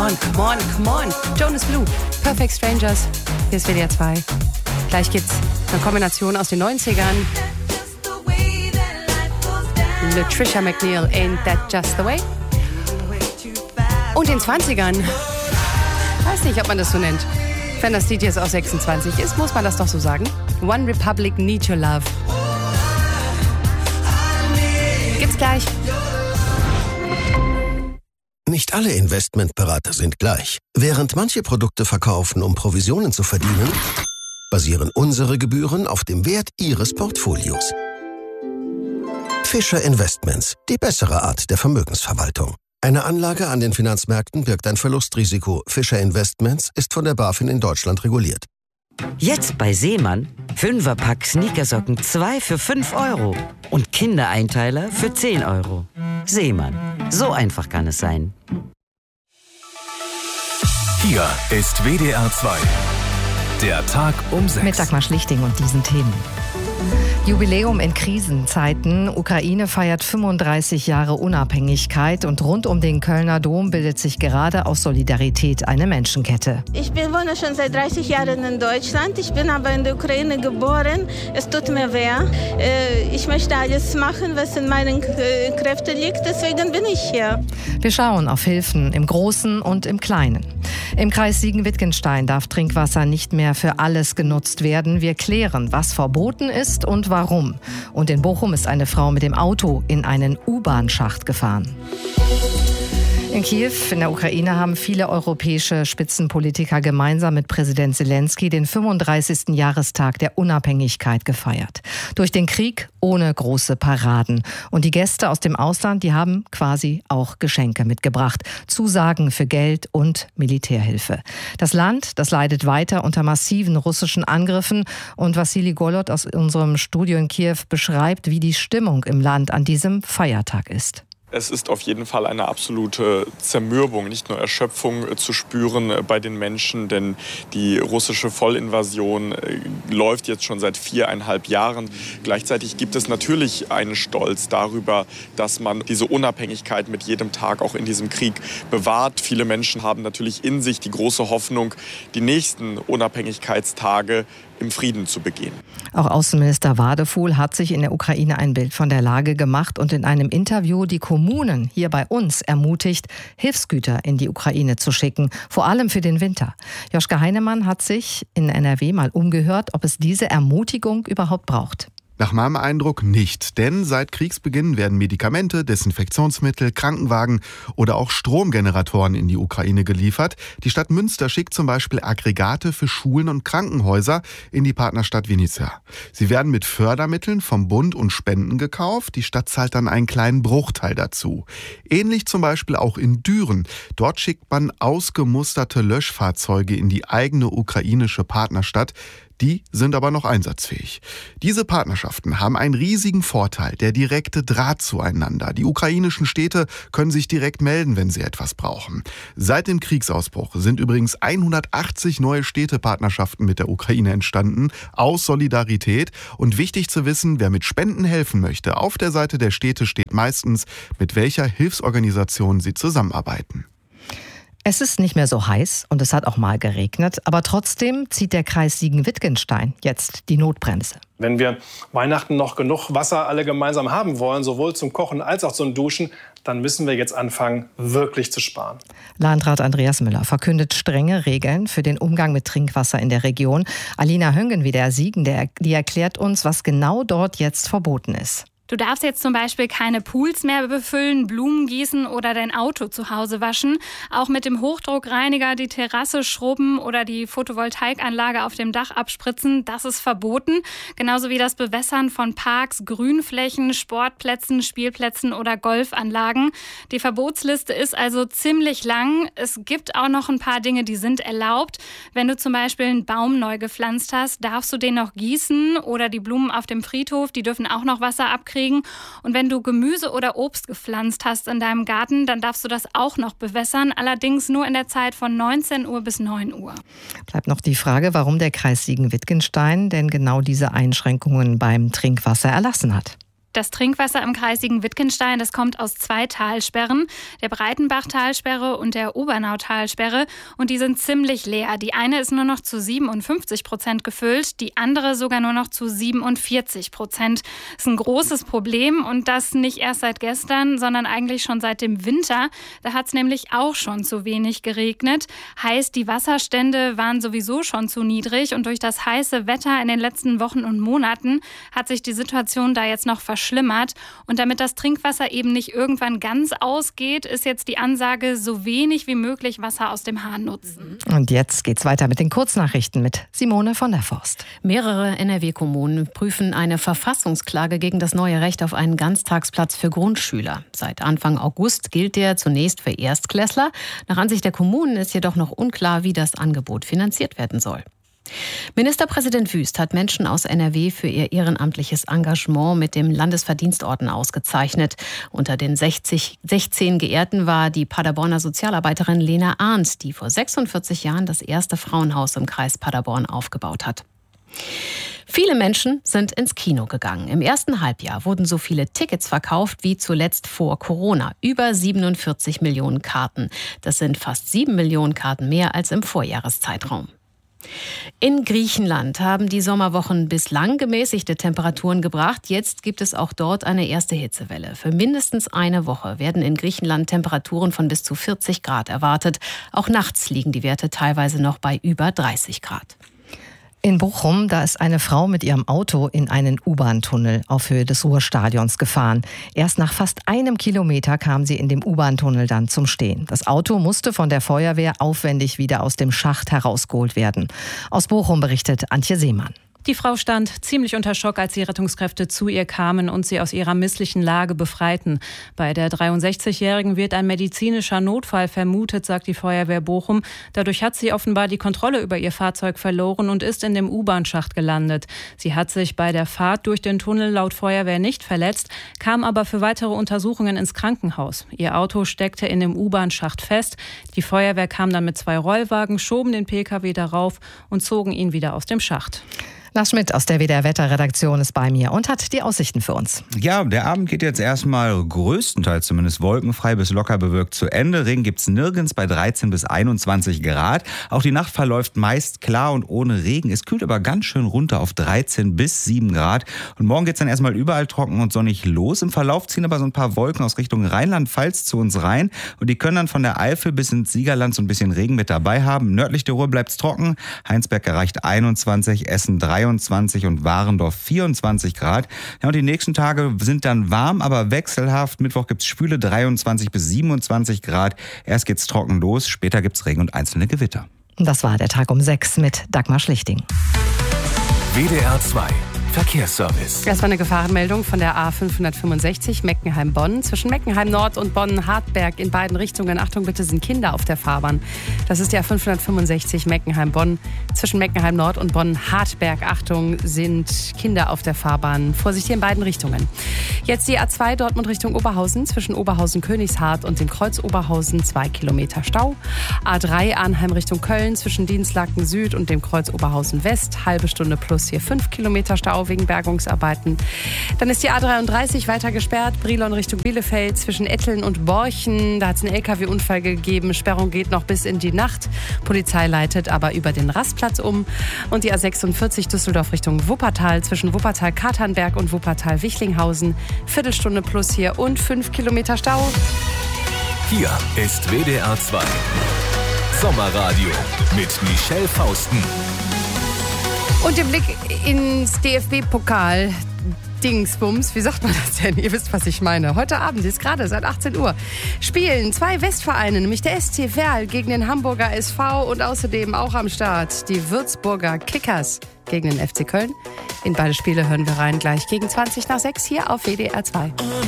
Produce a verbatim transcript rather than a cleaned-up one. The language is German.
on, come on, come on. Jonas Blue, Perfect Strangers. Hier ist W D R zwei. Gleich gibt's eine Kombination aus den neunzigern. Latricia McNeil, Ain't That Just the Way? Und den zwanzigern. Weiß nicht, ob man das so nennt. Wenn das Lied jetzt auch sechsundzwanzig ist, muss man das doch so sagen. One Republic, Need Your Love. Gibt's gleich. Nicht alle Investmentberater sind gleich. Während manche Produkte verkaufen, um Provisionen zu verdienen, basieren unsere Gebühren auf dem Wert Ihres Portfolios. Fischer Investments, die bessere Art der Vermögensverwaltung. Eine Anlage an den Finanzmärkten birgt ein Verlustrisiko. Fischer Investments ist von der BaFin in Deutschland reguliert. Jetzt bei Seemann. Fünferpack Sneakersocken zwei für fünf Euro. Und Kindereinteiler für zehn Euro. Seemann. So einfach kann es sein. Hier ist W D R zwei. Der Tag um sechs. Mit Dagmar Schlichting und diesen Themen. Jubiläum in Krisenzeiten. Ukraine feiert fünfunddreißig Jahre Unabhängigkeit und rund um den Kölner Dom bildet sich gerade aus Solidarität eine Menschenkette. Ich bin, wohne schon seit dreißig Jahren in Deutschland. Ich bin aber in der Ukraine geboren. Es tut mir weh. Ich möchte alles machen, was in meinen Kräften liegt. Deswegen bin ich hier. Wir schauen auf Hilfen im Großen und im Kleinen. Im Kreis Siegen-Wittgenstein darf Trinkwasser nicht mehr für alles genutzt werden. Wir klären, was verboten ist und warum. Und in Bochum ist eine Frau mit dem Auto in einen U-Bahn-Schacht gefahren. In Kiew, in der Ukraine, haben viele europäische Spitzenpolitiker gemeinsam mit Präsident Zelensky den fünfunddreißigsten Jahrestag der Unabhängigkeit gefeiert. Durch den Krieg ohne große Paraden. Und die Gäste aus dem Ausland, die haben quasi auch Geschenke mitgebracht. Zusagen für Geld und Militärhilfe. Das Land, das leidet weiter unter massiven russischen Angriffen. Und Wassili Golod aus unserem Studio in Kiew beschreibt, wie die Stimmung im Land an diesem Feiertag ist. Es ist auf jeden Fall eine absolute Zermürbung, nicht nur Erschöpfung zu spüren bei den Menschen, denn die russische Vollinvasion läuft jetzt schon seit viereinhalb Jahren. Gleichzeitig gibt es natürlich einen Stolz darüber, dass man diese Unabhängigkeit mit jedem Tag auch in diesem Krieg bewahrt. Viele Menschen haben natürlich in sich die große Hoffnung, die nächsten Unabhängigkeitstage im Frieden zu begehen. Auch Außenminister Wadefuhl hat sich in der Ukraine ein Bild von der Lage gemacht und in einem Interview die Kommunen hier bei uns ermutigt, Hilfsgüter in die Ukraine zu schicken, vor allem für den Winter. Joschka Heinemann hat sich in N R W mal umgehört, ob es diese Ermutigung überhaupt braucht. Nach meinem Eindruck nicht, denn seit Kriegsbeginn werden Medikamente, Desinfektionsmittel, Krankenwagen oder auch Stromgeneratoren in die Ukraine geliefert. Die Stadt Münster schickt zum Beispiel Aggregate für Schulen und Krankenhäuser in die Partnerstadt Vinica. Sie werden mit Fördermitteln vom Bund und Spenden gekauft. Die Stadt zahlt dann einen kleinen Bruchteil dazu. Ähnlich zum Beispiel auch in Düren. Dort schickt man ausgemusterte Löschfahrzeuge in die eigene ukrainische Partnerstadt. Die sind aber noch einsatzfähig. Diese Partnerschaften haben einen riesigen Vorteil, der direkte Draht zueinander. Die ukrainischen Städte können sich direkt melden, wenn sie etwas brauchen. Seit dem Kriegsausbruch sind übrigens hundertachtzig neue Städtepartnerschaften mit der Ukraine entstanden, aus Solidarität. Und wichtig zu wissen, wer mit Spenden helfen möchte, auf der Seite der Städte steht meistens, mit welcher Hilfsorganisation sie zusammenarbeiten. Es ist nicht mehr so heiß und es hat auch mal geregnet, aber trotzdem zieht der Kreis Siegen-Wittgenstein jetzt die Notbremse. Wenn wir Weihnachten noch genug Wasser alle gemeinsam haben wollen, sowohl zum Kochen als auch zum Duschen, dann müssen wir jetzt anfangen, wirklich zu sparen. Landrat Andreas Müller verkündet strenge Regeln für den Umgang mit Trinkwasser in der Region. Alina Höngen, wie der Siegen, der, die erklärt uns, was genau dort jetzt verboten ist. Du darfst jetzt zum Beispiel keine Pools mehr befüllen, Blumen gießen oder dein Auto zu Hause waschen. Auch mit dem Hochdruckreiniger die Terrasse schrubben oder die Photovoltaikanlage auf dem Dach abspritzen, das ist verboten. Genauso wie das Bewässern von Parks, Grünflächen, Sportplätzen, Spielplätzen oder Golfanlagen. Die Verbotsliste ist also ziemlich lang. Es gibt auch noch ein paar Dinge, die sind erlaubt. Wenn du zum Beispiel einen Baum neu gepflanzt hast, darfst du den noch gießen oder die Blumen auf dem Friedhof, die dürfen auch noch Wasser abkriegen. Und wenn du Gemüse oder Obst gepflanzt hast in deinem Garten, dann darfst du das auch noch bewässern, allerdings nur in der Zeit von neunzehn Uhr bis neun Uhr. Bleibt noch die Frage, warum der Kreis Siegen-Wittgenstein denn genau diese Einschränkungen beim Trinkwasser erlassen hat. Das Trinkwasser im kreisigen Wittgenstein, das kommt aus zwei Talsperren, der Breitenbach-Talsperre und der Obernau-Talsperre. Und die sind ziemlich leer. Die eine ist nur noch zu siebenundfünfzig Prozent gefüllt, die andere sogar nur noch zu siebenundvierzig Prozent. Das ist ein großes Problem und das nicht erst seit gestern, sondern eigentlich schon seit dem Winter. Da hat es nämlich auch schon zu wenig geregnet. Heißt, die Wasserstände waren sowieso schon zu niedrig und durch das heiße Wetter in den letzten Wochen und Monaten hat sich die Situation da jetzt noch verschlimmert. Schlimmert. Und damit das Trinkwasser eben nicht irgendwann ganz ausgeht, ist jetzt die Ansage, so wenig wie möglich Wasser aus dem Hahn nutzen. Und jetzt geht's weiter mit den Kurznachrichten mit Simone von der Forst. Mehrere N R W-Kommunen prüfen eine Verfassungsklage gegen das neue Recht auf einen Ganztagsplatz für Grundschüler. Seit Anfang August gilt der zunächst für Erstklässler. Nach Ansicht der Kommunen ist jedoch noch unklar, wie das Angebot finanziert werden soll. Ministerpräsident Wüst hat Menschen aus N R W für ihr ehrenamtliches Engagement mit dem Landesverdienstorden ausgezeichnet. Unter den sechzig, sechzehn Geehrten war die Paderborner Sozialarbeiterin Lena Arndt, die vor sechsundvierzig Jahren das erste Frauenhaus im Kreis Paderborn aufgebaut hat. Viele Menschen sind ins Kino gegangen. Im ersten Halbjahr wurden so viele Tickets verkauft wie zuletzt vor Corona. Über siebenundvierzig Millionen Karten. Das sind fast sieben Millionen Karten mehr als im Vorjahreszeitraum. In Griechenland haben die Sommerwochen bislang gemäßigte Temperaturen gebracht. Jetzt gibt es auch dort eine erste Hitzewelle. Für mindestens eine Woche werden in Griechenland Temperaturen von bis zu vierzig Grad erwartet. Auch nachts liegen die Werte teilweise noch bei über dreißig Grad. In Bochum, da ist eine Frau mit ihrem Auto in einen U-Bahn-Tunnel auf Höhe des Ruhrstadions gefahren. Erst nach fast einem Kilometer kam sie in dem U-Bahn-Tunnel dann zum Stehen. Das Auto musste von der Feuerwehr aufwendig wieder aus dem Schacht herausgeholt werden. Aus Bochum berichtet Antje Seemann. Die Frau stand ziemlich unter Schock, als die Rettungskräfte zu ihr kamen und sie aus ihrer misslichen Lage befreiten. Bei der dreiundsechzigjährigen wird ein medizinischer Notfall vermutet, sagt die Feuerwehr Bochum. Dadurch hat sie offenbar die Kontrolle über ihr Fahrzeug verloren und ist in dem U-Bahn-Schacht gelandet. Sie hat sich bei der Fahrt durch den Tunnel laut Feuerwehr nicht verletzt, kam aber für weitere Untersuchungen ins Krankenhaus. Ihr Auto steckte in dem U-Bahn-Schacht fest. Die Feuerwehr kam dann mit zwei Rollwagen, schoben den P K W darauf und zogen ihn wieder aus dem Schacht. Lars Schmidt aus der W D R-Wetterredaktion ist bei mir und hat die Aussichten für uns. Ja, der Abend geht jetzt erstmal größtenteils zumindest wolkenfrei bis locker bewölkt zu Ende. Regen gibt's nirgends bei dreizehn bis einundzwanzig Grad. Auch die Nacht verläuft meist klar und ohne Regen. Es kühlt aber ganz schön runter auf dreizehn bis sieben Grad. Und morgen geht's dann erstmal überall trocken und sonnig los. Im Verlauf ziehen aber so ein paar Wolken aus Richtung Rheinland-Pfalz zu uns rein. Und die können dann von der Eifel bis ins Siegerland so ein bisschen Regen mit dabei haben. Nördlich der Ruhr bleibt's trocken. Heinsberg erreicht einundzwanzig, Essen dreiundzwanzig und Warendorf vierundzwanzig Grad. Ja, und die nächsten Tage sind dann warm, aber wechselhaft. Mittwoch gibt's schwüle dreiundzwanzig bis siebenundzwanzig Grad. Erst geht's trocken los, später gibt's Regen und einzelne Gewitter. Das war der Tag um sechs mit Dagmar Schlichting. W D R zwei Verkehrsservice. Das war eine Gefahrenmeldung von der A fünfhundertfünfundsechzig Meckenheim-Bonn. Zwischen Meckenheim Nord und Bonn-Hartberg in beiden Richtungen. Achtung bitte, sind Kinder auf der Fahrbahn. Das ist die A fünfhundertfünfundsechzig Meckenheim-Bonn. Zwischen Meckenheim Nord und Bonn-Hartberg, Achtung, sind Kinder auf der Fahrbahn. Vorsicht hier in beiden Richtungen. Jetzt die A zwei Dortmund Richtung Oberhausen. Zwischen Oberhausen-Königshardt und dem Kreuz Oberhausen zwei Kilometer Stau. A drei Arnheim Richtung Köln. Zwischen Dienstlaken Süd und dem Kreuz Oberhausen West. Halbe Stunde plus hier fünf Kilometer Stau wegen Bergungsarbeiten. Dann ist die A dreiunddreißig weiter gesperrt, Brilon Richtung Bielefeld zwischen Etteln und Borchen. Da hat es einen L K W-Unfall gegeben. Sperrung geht noch bis in die Nacht. Polizei leitet aber über den Rastplatz um. Und die A sechsundvierzig Düsseldorf Richtung Wuppertal zwischen Wuppertal-Katernberg und Wuppertal-Wichlinghausen. Viertelstunde plus hier und fünf Kilometer Stau. Hier ist W D R zwei Sommerradio mit Michelle Fausten. Und der Blick ins D F B-Pokal. Dingsbums, wie sagt man das denn? Ihr wisst, was ich meine. Heute Abend ist gerade seit achtzehn Uhr. Spielen zwei Westvereine, nämlich der S C Verl gegen den Hamburger S V und außerdem auch am Start die Würzburger Kickers gegen den F C Köln. In beide Spiele hören wir rein gleich gegen zwanzig nach sechs hier auf W D R zwei.